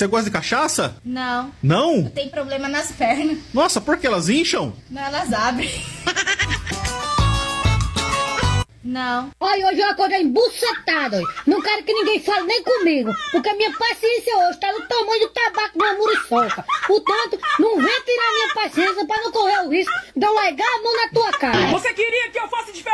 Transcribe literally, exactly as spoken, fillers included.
você gosta de cachaça? Não. Não? Eu tenho problema nas pernas. Nossa, por que elas incham? Não, elas abrem. Não. Olha, hoje eu acordei embucetada, hoje. Não quero que ninguém fale nem comigo, porque a minha paciência hoje tá no tamanho do tabaco de uma muriçoca. Portanto, não vem tirar minha paciência pra não correr o risco de eu largar a mão na tua cara. Você queria que eu fosse diferente?